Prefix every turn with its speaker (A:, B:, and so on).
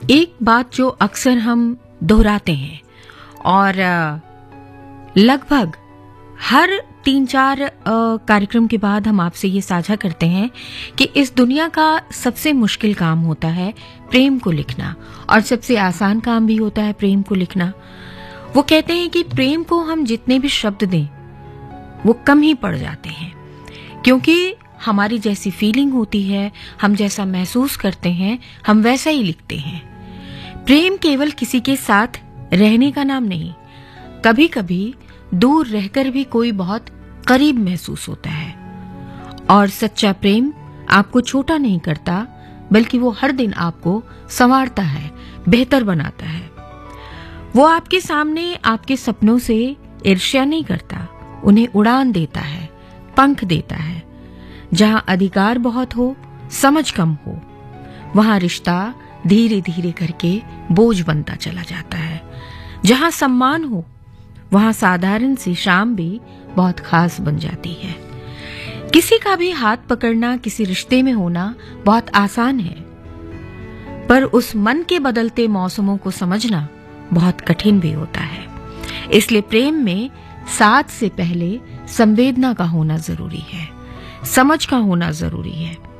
A: एक बात जो अक्सर हम दोहराते हैं और लगभग हर 3-4 कार्यक्रम के बाद हम आपसे ये साझा करते हैं कि इस दुनिया का सबसे मुश्किल काम होता है प्रेम को लिखना और सबसे आसान काम भी होता है प्रेम को लिखना। वो कहते हैं कि प्रेम को हम जितने भी शब्द दें वो कम ही पड़ जाते हैं, क्योंकि हमारी जैसी फीलिंग होती है, हम जैसा महसूस करते हैं, हम वैसा ही लिखते हैं। प्रेम केवल किसी के साथ रहने का नाम नहीं, कभी कभी दूर रहकर भी कोई बहुत करीब महसूस होता है। और सच्चा प्रेम आपको छोटा नहीं करता, बल्कि वो हर दिन आपको संवारता है, बेहतर बनाता है। वो आपके सामने आपके सपनों से ईर्ष्या नहीं करता, उन्हें उड़ान देता है, पंख देता है। जहां अधिकार बहुत हो, समझ कम हो, वहां रिश्ता धीरे धीरे करके बोझ बनता चला जाता है। जहां सम्मान हो, वहां साधारण सी शाम भी बहुत खास बन जाती है। किसी का भी हाथ पकड़ना, किसी रिश्ते में होना बहुत आसान है, पर उस मन के बदलते मौसमों को समझना बहुत कठिन भी होता है। इसलिए प्रेम में साथ से पहले संवेदना का होना जरूरी है, समझ का होना जरूरी है।